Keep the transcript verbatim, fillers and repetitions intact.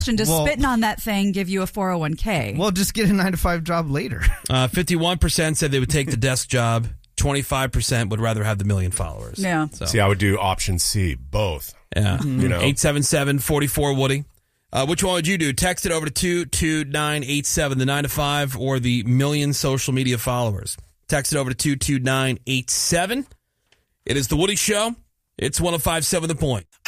Does Well- spitting on that thing give you a four oh one k? Well, just get a nine to five job later. Uh, fifty-one percent said they would take the desk job. twenty-five percent would rather have the million followers. Yeah. So, See, I would do option C, both. yeah. You know, eight seven seven, four four, Woody. Uh, which one would you do? Text it over to two two nine eight seven, the nine to five, or the million social media followers. Text it over to two two nine eight seven. It is the Woody Show. It's one oh five point seven The Point.